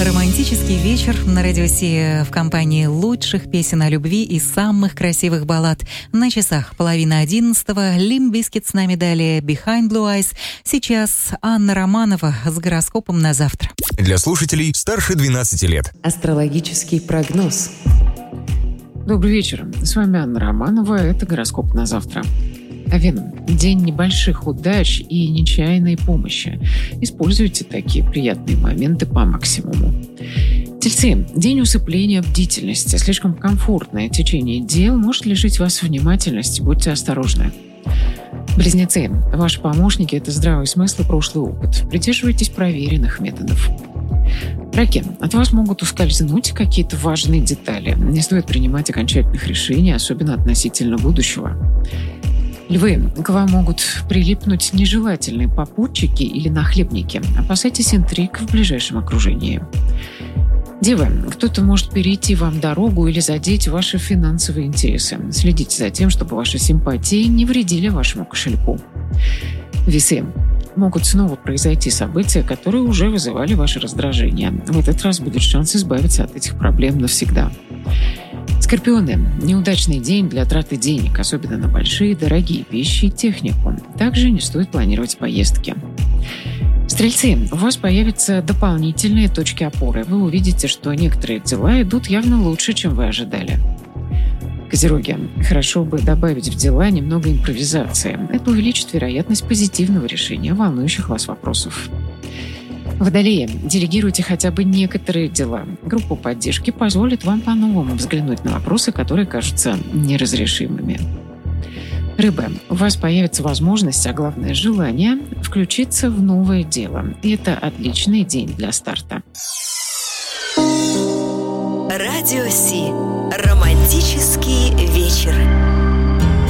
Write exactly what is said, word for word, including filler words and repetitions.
Романтический вечер на Радио Си в компании лучших песен о любви и самых красивых баллад. На часах половина одиннадцатого. Limp Bizkit с нами далее, Behind Blue Eyes. Сейчас Анна Романова с гороскопом на завтра. Для слушателей старше двенадцати лет. Астрологический прогноз. Добрый вечер. С вами Анна Романова. Это гороскоп на завтра. Овен. День небольших удач и нечаянной помощи. Используйте такие приятные моменты по максимуму. Тельцы. День усыпления бдительности. Слишком комфортное течение дел может лишить вас внимательности. Будьте осторожны. Близнецы. Ваши помощники – это здравый смысл и прошлый опыт. Придерживайтесь проверенных методов. Раки. От вас могут ускользнуть какие-то важные детали. Не стоит принимать окончательных решений, особенно относительно будущего. Львы. К вам могут прилипнуть нежелательные попутчики или нахлебники. Опасайтесь интриг в ближайшем окружении. Девы. Кто-то может перейти вам дорогу или задеть ваши финансовые интересы. Следите за тем, чтобы ваши симпатии не вредили вашему кошельку. Весы. Могут снова произойти события, которые уже вызывали ваше раздражение. В этот раз будет шанс избавиться от этих проблем навсегда. Скорпионы. Неудачный день для траты денег, особенно на большие дорогие вещи и технику. Также не стоит планировать поездки. Стрельцы. У вас появятся дополнительные точки опоры. Вы увидите, что некоторые дела идут явно лучше, чем вы ожидали. Козероги. Хорошо бы добавить в дела немного импровизации. Это увеличит вероятность позитивного решения волнующих вас вопросов. Водолеи. Делегируйте хотя бы некоторые дела. Группа поддержки позволит вам по-новому взглянуть на вопросы, которые кажутся неразрешимыми. Рыбы. У вас появится возможность, а главное желание, включиться в новое дело. И это отличный день для старта. Радио Си. Романтический